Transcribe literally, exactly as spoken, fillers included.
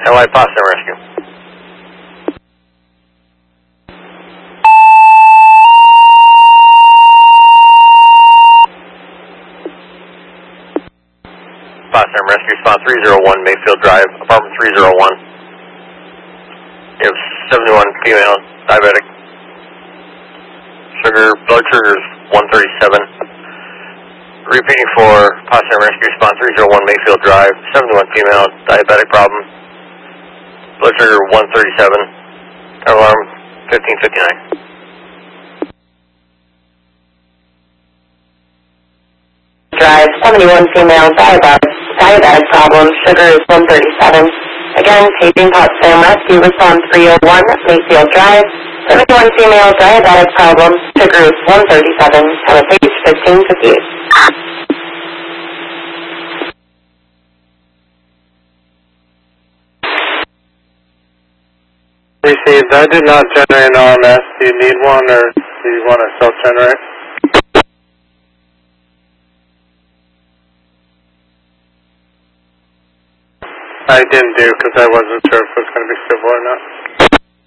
L I Pasta Rescue. Pasta Rescue, spot three zero one Mayfield Drive, apartment three zero one. You have seventy-one female, diabetic. Sugar, blood sugar is one thirty-seven. Repeating for Pasta Rescue, spot three zero one Mayfield Drive, seventy-one female, diabetic problem. Blood sugar one thirty-seven. Alarm fifteen fifty-nine. Drive, seventy-one female, diabetic, diabetic problem, sugar is one thirty-seven. Again, paging Potsdam Rescue, response three oh one, Mayfield Drive, seventy-one female, diabetic problem, sugar is one thirty-seven, have a page fifteen fifty-eight. Received. I did not generate an R M S. Do you need one, or do you want to self-generate? I didn't do because I wasn't sure if it was going to be civil or not.